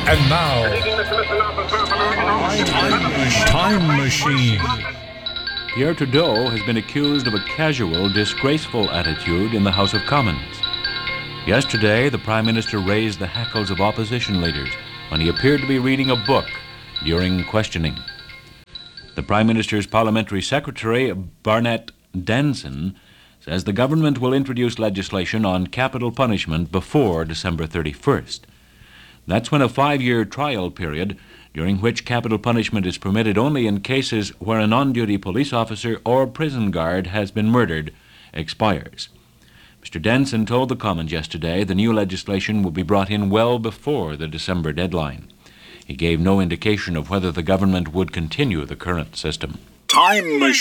And now, Time Machine. Pierre Trudeau has been accused of a casual, disgraceful attitude in the House of Commons. Yesterday, the Prime Minister raised the hackles of opposition leaders when he appeared to be reading a book during questioning. The Prime Minister's Parliamentary Secretary, Barnett Denson, says the government will introduce legislation on capital punishment before December 31st. That's when a 5-year trial period, during which capital punishment is permitted only in cases where an on-duty police officer or prison guard has been murdered, expires. Mr. Denson told the Commons yesterday the new legislation will be brought in well before the December deadline. He gave no indication of whether the government would continue the current system. Time Machine.